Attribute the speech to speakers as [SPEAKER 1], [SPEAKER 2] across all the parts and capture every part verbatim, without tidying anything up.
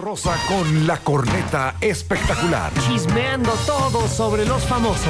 [SPEAKER 1] Rosa con la corneta espectacular.
[SPEAKER 2] Chismeando todo sobre los famosos.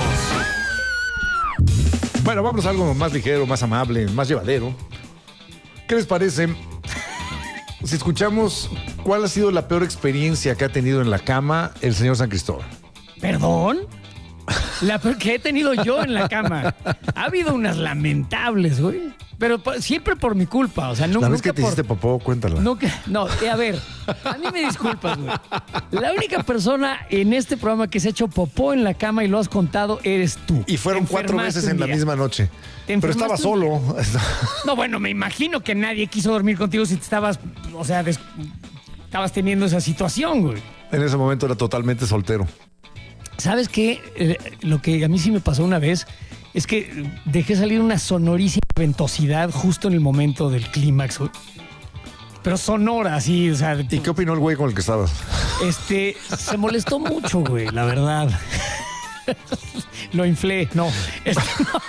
[SPEAKER 1] Bueno, vamos a algo más ligero, más amable, más llevadero. ¿Qué les parece si escuchamos cuál ha sido la peor experiencia que ha tenido en la cama el señor San Cristóbal?
[SPEAKER 2] ¿Perdón? La peor que he tenido yo en la cama. Ha habido unas lamentables, güey. Pero po- siempre por mi culpa. O sea, no,
[SPEAKER 1] La
[SPEAKER 2] nunca
[SPEAKER 1] vez que te
[SPEAKER 2] por...
[SPEAKER 1] hiciste popó, cuéntala.
[SPEAKER 2] Nunca, no, eh, a ver, a mí me disculpas, güey. La única persona en este programa que se ha hecho popó en la cama y lo has contado eres tú.
[SPEAKER 1] Y fueron
[SPEAKER 2] Te
[SPEAKER 1] cuatro
[SPEAKER 2] enfermaste
[SPEAKER 1] veces
[SPEAKER 2] un
[SPEAKER 1] en la
[SPEAKER 2] día.
[SPEAKER 1] misma noche.
[SPEAKER 2] Te
[SPEAKER 1] Pero estaba
[SPEAKER 2] enfermaste un
[SPEAKER 1] solo.
[SPEAKER 2] No, bueno, me imagino que nadie quiso dormir contigo si te estabas, o sea, des- estabas teniendo esa situación, güey.
[SPEAKER 1] En ese momento era totalmente soltero.
[SPEAKER 2] ¿Sabes qué? Eh, lo que a mí sí me pasó una vez es que dejé salir una sonorísima ventosidad justo en el momento del clímax, güey. Pero sonora, así, o sea...
[SPEAKER 1] ¿Y qué opinó el güey con el que estabas?
[SPEAKER 2] Este, se molestó mucho, güey, la verdad. Lo inflé, no. Este,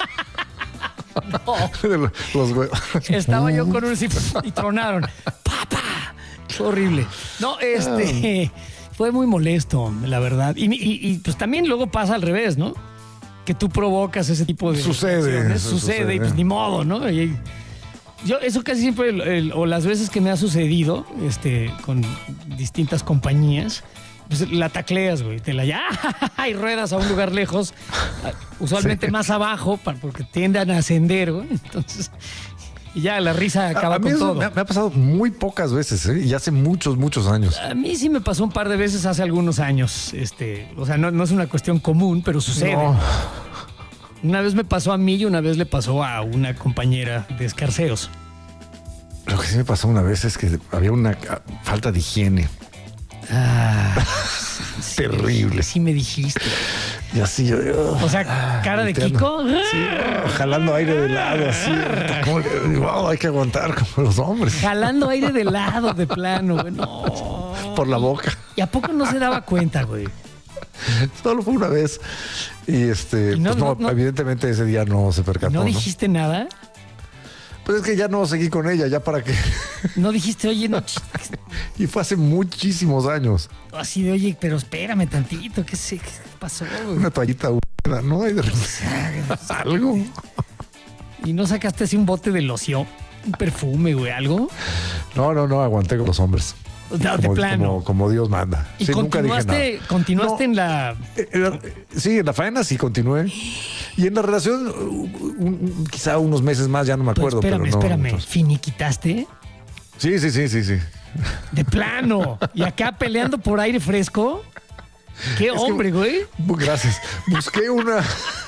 [SPEAKER 2] no.
[SPEAKER 1] Los güey.
[SPEAKER 2] Estaba yo con un y tronaron. ¡Papá! Fue horrible. No, este... Fue muy molesto, la verdad. Y, y- y, pues también luego pasa al revés, ¿no? Que tú provocas ese tipo de...
[SPEAKER 1] Sucede,
[SPEAKER 2] reacciones.
[SPEAKER 1] eso
[SPEAKER 2] Sucede,
[SPEAKER 1] sucede.
[SPEAKER 2] y pues ni modo, ¿no? Y- yo, eso casi siempre, el- el- o las veces que me ha sucedido, este, con distintas compañías, pues la tacleas, güey. Te la ya y ruedas a un lugar lejos, usualmente
[SPEAKER 1] Sí.
[SPEAKER 2] más abajo, para- porque tienden a ascender, güey. Entonces, y ya la risa acaba
[SPEAKER 1] A mí
[SPEAKER 2] con
[SPEAKER 1] eso
[SPEAKER 2] todo.
[SPEAKER 1] me ha, me ha pasado muy pocas veces, ¿eh? Y hace muchos, muchos años.
[SPEAKER 2] A mí sí me pasó un par de veces hace algunos años. Este, o sea, no, no es una cuestión común, pero sucede.
[SPEAKER 1] No.
[SPEAKER 2] Una vez me pasó a mí y una vez le pasó a una compañera de escarceos.
[SPEAKER 1] Lo que sí me pasó una vez es que había una ah, falta de higiene.
[SPEAKER 2] Ah,
[SPEAKER 1] Terrible.
[SPEAKER 2] sí me dijiste.
[SPEAKER 1] Y así yo.
[SPEAKER 2] O sea, cara de
[SPEAKER 1] volteando.
[SPEAKER 2] Kiko.
[SPEAKER 1] Sí, jalando aire de lado, así. Como le- wow, hay que aguantar como los hombres.
[SPEAKER 2] Jalando aire de lado, de plano, güey. No.
[SPEAKER 1] Por la boca.
[SPEAKER 2] ¿Y a poco no se daba cuenta, güey?
[SPEAKER 1] Solo fue una vez. Y este,
[SPEAKER 2] Y no,
[SPEAKER 1] pues no,
[SPEAKER 2] no, no.
[SPEAKER 1] evidentemente ese día no se percató.
[SPEAKER 2] ¿No
[SPEAKER 1] ¿no?
[SPEAKER 2] dijiste nada?
[SPEAKER 1] Pues es que ya no seguí con ella, ya para qué.
[SPEAKER 2] No dijiste, oye, no, ch-
[SPEAKER 1] Y fue hace muchísimos años.
[SPEAKER 2] así de, oye, pero espérame tantito, ¿qué, sé, qué pasó, güey?
[SPEAKER 1] Una toallita húmeda, ¿no? Y de repente, algo.
[SPEAKER 2] ¿Y no sacaste así un bote de loción? ¿Un perfume, güey, algo?
[SPEAKER 1] No, no, no, aguanté con los hombres.
[SPEAKER 2] O sea, de
[SPEAKER 1] Como,
[SPEAKER 2] plano.
[SPEAKER 1] como, como Dios manda.
[SPEAKER 2] ¿Y
[SPEAKER 1] Sí, nunca dije
[SPEAKER 2] continuaste,
[SPEAKER 1] nada.
[SPEAKER 2] continuaste
[SPEAKER 1] No.
[SPEAKER 2] en la...
[SPEAKER 1] Eh, eh, Sí, en la faena sí continué. Y en la relación, uh, un- un- quizá unos meses más, ya no me
[SPEAKER 2] Pues
[SPEAKER 1] acuerdo.
[SPEAKER 2] espérame,
[SPEAKER 1] pero no,
[SPEAKER 2] espérame.
[SPEAKER 1] entonces-
[SPEAKER 2] ¿Finiquitaste?
[SPEAKER 1] Sí, sí, sí, sí, sí.
[SPEAKER 2] De plano. ¿Y acá peleando por aire fresco? ¡Qué
[SPEAKER 1] que-
[SPEAKER 2] hombre, güey!
[SPEAKER 1] Bu- Gracias. Busqué una.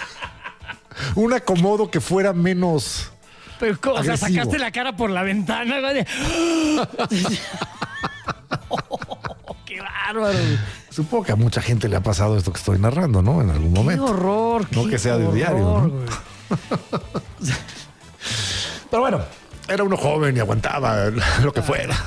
[SPEAKER 1] Un acomodo que fuera menos.
[SPEAKER 2] Pero, ¿cómo? O sea,
[SPEAKER 1] agresivo.
[SPEAKER 2] sacaste la cara por la ventana, güey. de- ¡Qué bárbaro! güey.
[SPEAKER 1] Supongo que a mucha gente le ha pasado esto que estoy narrando, ¿no? En algún
[SPEAKER 2] ¡Qué
[SPEAKER 1] momento.
[SPEAKER 2] horror!
[SPEAKER 1] No
[SPEAKER 2] qué
[SPEAKER 1] que sea de
[SPEAKER 2] horror,
[SPEAKER 1] diario, ¿no?
[SPEAKER 2] güey.
[SPEAKER 1] Pero bueno, era uno joven y aguantaba lo que fuera.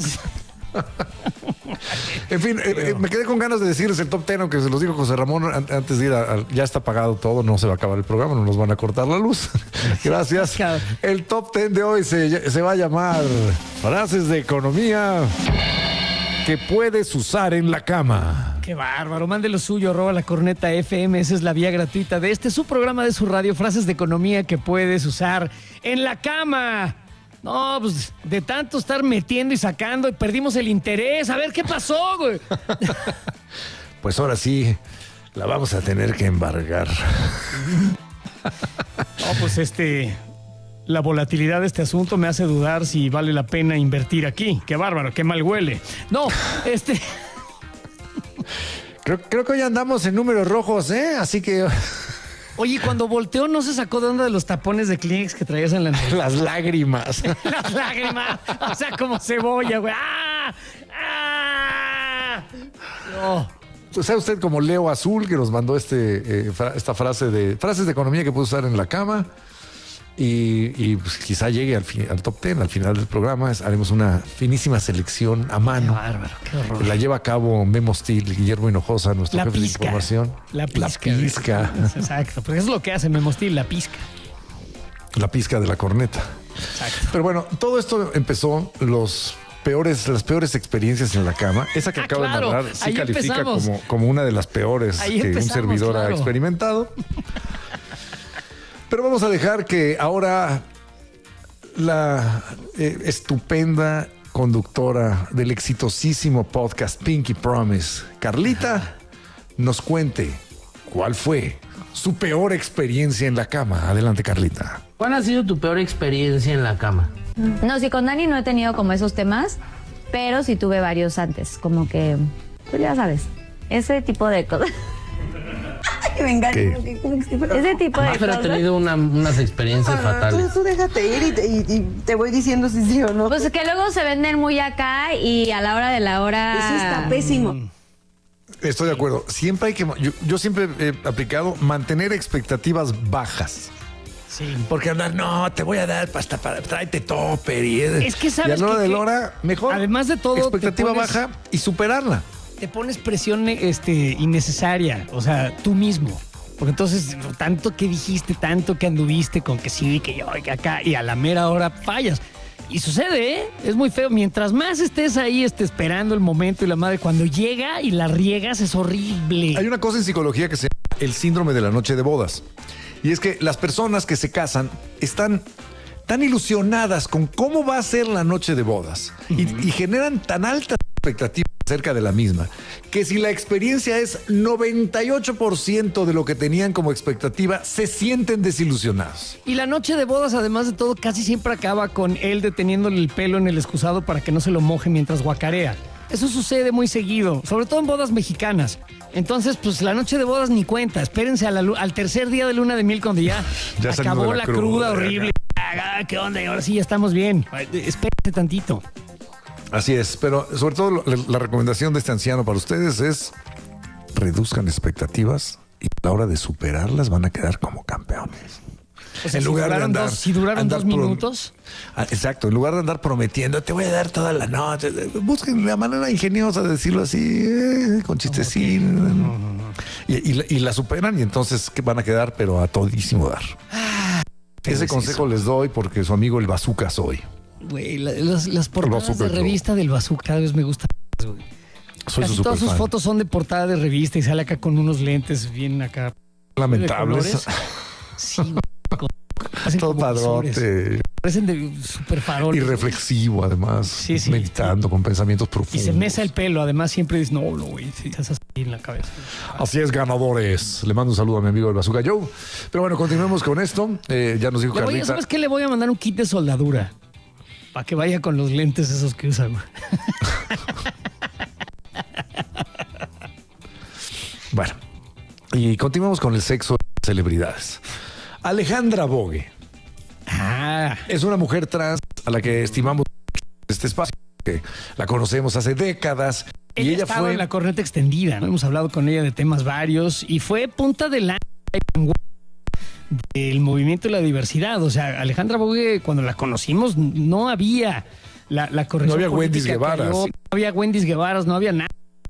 [SPEAKER 1] En fin, eh, eh, me quedé con ganas de decirles el top ten, aunque se los dijo José Ramón an- antes de ir a, a- ya está pagado todo, no se va a acabar el programa, no nos van a cortar la luz. Gracias. El top ten de hoy se, se va a llamar frases de economía que puedes usar en la cama.
[SPEAKER 2] ¡Qué bárbaro! Mande lo suyo, arroba la corneta F M. Esa es la vía gratuita de este, su programa de su radio. Frases de economía que puedes usar en la cama. No, pues de tanto estar metiendo y sacando, y perdimos el interés. A ver, ¿qué pasó, güey?
[SPEAKER 1] Pues ahora sí, la vamos a tener que embargar.
[SPEAKER 2] No, pues este... La volatilidad de este asunto me hace dudar si vale la pena invertir aquí. ¡Qué bárbaro! ¡Qué mal huele! No, este...
[SPEAKER 1] Creo, creo que hoy andamos en números rojos, ¿eh? Así que
[SPEAKER 2] Oye, cuando volteó, ¿no se sacó de onda de los tapones de Kleenex que traías en la nariz?
[SPEAKER 1] las lágrimas.
[SPEAKER 2] Las lágrimas. O sea, como cebolla, güey. ¡Ah! ¡Ah! No.
[SPEAKER 1] Pues sea usted como Leo Azul, que nos mandó este, eh, fra- esta frase de frases de economía que puede usar en la cama. Y, y, pues, quizá llegue al, fin- al top ten, al final del programa. Es- haremos una finísima selección a
[SPEAKER 2] Qué
[SPEAKER 1] mano.
[SPEAKER 2] bárbaro, qué horror.
[SPEAKER 1] La lleva a cabo Memo Steel, Guillermo Hinojosa, nuestro
[SPEAKER 2] La
[SPEAKER 1] jefe
[SPEAKER 2] pizca.
[SPEAKER 1] de información.
[SPEAKER 2] La pizca.
[SPEAKER 1] La pizca.
[SPEAKER 2] Exacto, porque eso es lo que hace Memo Steel, la pizca.
[SPEAKER 1] La pizca de la corneta.
[SPEAKER 2] Exacto.
[SPEAKER 1] Pero bueno, todo esto empezó los peores, las peores experiencias en la cama. Esa que
[SPEAKER 2] Ah,
[SPEAKER 1] acabo
[SPEAKER 2] claro.
[SPEAKER 1] de narrar sí
[SPEAKER 2] Ahí
[SPEAKER 1] califica
[SPEAKER 2] empezamos.
[SPEAKER 1] como, como una de las peores
[SPEAKER 2] Ahí
[SPEAKER 1] que un
[SPEAKER 2] empezamos,
[SPEAKER 1] servidor ha
[SPEAKER 2] claro.
[SPEAKER 1] experimentado. Pero vamos a dejar que ahora la eh, estupenda conductora del exitosísimo podcast Pinky Promise, Carlita, nos cuente cuál fue su peor experiencia en la cama. Adelante, Carlita.
[SPEAKER 3] ¿Cuál ha sido tu peor experiencia en la cama?
[SPEAKER 4] No, sí, con Dani no he tenido como esos temas, pero sí tuve varios antes, como que, pues ya sabes, ese tipo de cosas. Ay, me encanta.
[SPEAKER 1] ¿Qué?
[SPEAKER 4] Ese tipo de
[SPEAKER 3] Maffer ha
[SPEAKER 4] cosas.
[SPEAKER 3] tenido una- unas experiencias
[SPEAKER 5] No, no,
[SPEAKER 3] fatales.
[SPEAKER 5] Tú, tú déjate ir y te, y- y te voy diciendo si sí o no.
[SPEAKER 4] Pues que luego se venden muy acá y a la hora de la hora...
[SPEAKER 5] Eso está pésimo.
[SPEAKER 1] Estoy de acuerdo. Siempre hay que. Yo, yo siempre he aplicado mantener expectativas bajas.
[SPEAKER 2] Sí.
[SPEAKER 1] Porque andar, no, te voy a dar hasta para tráete topper y
[SPEAKER 2] Es que sabes
[SPEAKER 1] y a la hora
[SPEAKER 2] que-
[SPEAKER 1] de
[SPEAKER 2] que-
[SPEAKER 1] la hora, mejor.
[SPEAKER 2] además de todo, te
[SPEAKER 1] expectativa
[SPEAKER 2] pones-
[SPEAKER 1] baja y superarla.
[SPEAKER 2] Te pones presión este, innecesaria, o sea, tú mismo. Porque entonces, tanto que dijiste, tanto que anduviste con que sí, que yo, que acá, y a la mera hora fallas. Y sucede, ¿eh? Es muy feo. Mientras más estés ahí este, esperando el momento y la madre, cuando llega y la riegas es horrible.
[SPEAKER 1] Hay una cosa en psicología que se llama el síndrome de la noche de bodas. Y es que las personas que se casan están tan ilusionadas con cómo va a ser la noche de bodas y, y generan tan altas expectativas acerca de la misma, que si la experiencia es noventa y ocho por ciento de lo que tenían como expectativa, se sienten desilusionados.
[SPEAKER 2] Y la noche de bodas, además de todo, casi siempre acaba con él deteniéndole el pelo en el excusado para que no se lo moje mientras guacarea. Eso sucede muy seguido, sobre todo en bodas mexicanas. Entonces, pues la noche de bodas ni cuenta. Espérense a la lu- al tercer día de luna de miel cuando ya,
[SPEAKER 1] Ya salimos
[SPEAKER 2] acabó
[SPEAKER 1] de
[SPEAKER 2] la,
[SPEAKER 1] la
[SPEAKER 2] cruda,
[SPEAKER 1] cruda,
[SPEAKER 2] horrible. Ah, ¿qué onda? Y ahora sí ya estamos bien. Espérense tantito.
[SPEAKER 1] Así es, pero sobre todo la, la recomendación de este anciano para ustedes es reduzcan expectativas y a la hora de superarlas van a quedar como campeones.
[SPEAKER 2] O sea, si duraron dos- si duraron
[SPEAKER 1] andar
[SPEAKER 2] dos minutos.
[SPEAKER 1] Ah, exacto, en lugar de andar prometiendo, te voy a dar toda la noche, busquen la manera ingeniosa de decirlo así, eh, con chistecín. Y, y la- y la superan y entonces que van a quedar, pero a todísimo dar. Ese
[SPEAKER 2] es
[SPEAKER 1] consejo
[SPEAKER 2] eso?
[SPEAKER 1] les doy porque su amigo el bazooka soy.
[SPEAKER 2] Güey, la- las, las portadas
[SPEAKER 1] Bazooka
[SPEAKER 2] de
[SPEAKER 1] Joe.
[SPEAKER 2] revista del Bazooka cada vez me gustan más, güey.
[SPEAKER 1] Soy
[SPEAKER 2] Casi
[SPEAKER 1] su
[SPEAKER 2] todas sus
[SPEAKER 1] superfan.
[SPEAKER 2] fotos son de portada de revista y sale acá con unos lentes bien acá.
[SPEAKER 1] Lamentables.
[SPEAKER 2] de colores. Sí, güey. con- parecen
[SPEAKER 1] Todo
[SPEAKER 2] como visores.
[SPEAKER 1] padrote
[SPEAKER 2] Parecen de super farol.
[SPEAKER 1] y reflexivo además,
[SPEAKER 2] Sí, sí.
[SPEAKER 1] meditando con pensamientos
[SPEAKER 2] Y
[SPEAKER 1] profundos.
[SPEAKER 2] se mesa el pelo, además siempre dices, no, no, güey, sí, estás así en la cabeza.
[SPEAKER 1] Así es, ganadores. Le mando un saludo a mi amigo el Bazooka Joe. Pero bueno, continuemos con esto. Eh, ya nos dijo
[SPEAKER 2] Le voy a-
[SPEAKER 1] Carlita.
[SPEAKER 2] ¿Sabes qué? Le voy a mandar un kit de soldadura para que vaya con los lentes esos que usa, güey.
[SPEAKER 1] Bueno, y continuamos con el sexo de celebridades. Alejandra Bogue
[SPEAKER 2] Ah,
[SPEAKER 1] es una mujer trans a la que estimamos este espacio, que la conocemos hace décadas.
[SPEAKER 2] ella
[SPEAKER 1] y ella
[SPEAKER 2] estaba
[SPEAKER 1] fue
[SPEAKER 2] en la corneta extendida, ¿no? Hemos hablado con ella de temas varios y fue punta de lanza del movimiento de la diversidad. O sea, Alejandra Bogue, cuando la conocimos, no había la, la corrección.
[SPEAKER 1] No había Wendy's
[SPEAKER 2] política que
[SPEAKER 1] Guevaras.
[SPEAKER 2] había, no había Wendy's Guevaras, no había nada.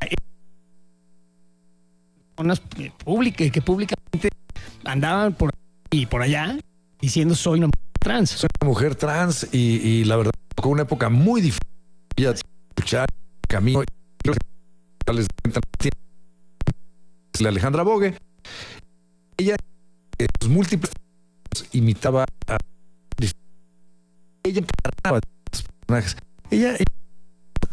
[SPEAKER 2] Personas eh, públicas que públicamente andaban por ahí y por allá diciendo soy una mujer trans.
[SPEAKER 1] Soy una mujer trans y, y la verdad tocó una época muy difícil de escuchar el camino. Creo que les cuentan la Alejandra Bogue. Ella en sus múltiples imitaba a ella encarnaba a los personajes. Ella, ella